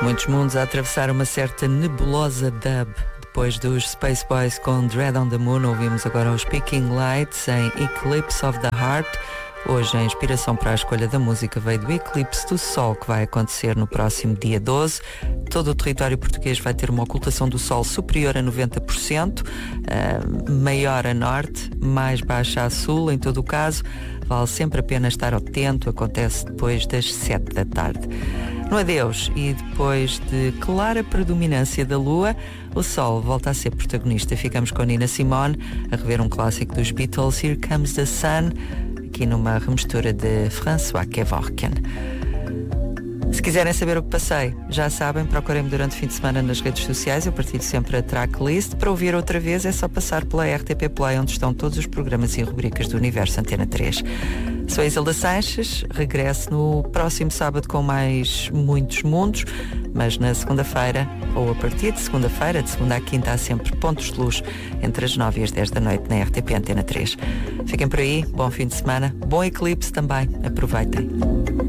Muitos mundos a atravessar uma certa nebulosa dub. Depois dos Space Boys com Dread on the Moon, ouvimos agora os Speaking Lights em Eclipse of the Heart. Hoje a inspiração para a escolha da música veio do eclipse do Sol, que vai acontecer no próximo dia 12. Todo o território português vai ter uma ocultação do Sol superior a 90%, maior a norte, mais baixa a sul, em todo o caso. Vale sempre a pena estar atento, acontece depois das 7 da tarde. No adeus e depois de clara predominância da Lua, o Sol volta a ser protagonista. Ficamos com Nina Simone a rever um clássico dos Beatles, Here Comes the Sun, aqui numa remistura de François Kevorkian. Se quiserem saber o que passei, já sabem, procurem-me durante o fim de semana nas redes sociais, eu partilho sempre a tracklist. Para ouvir outra vez é só passar pela RTP Play, onde estão todos os programas e rubricas do Universo Antena 3. Sou a Isilda Sanches, regresso no próximo sábado com mais muitos mundos, mas na segunda-feira, ou a partir de segunda-feira, de segunda à quinta, há sempre pontos de luz entre as 9 e as 10 da noite na RTP Antena 3. Fiquem por aí, bom fim de semana, bom eclipse também, aproveitem.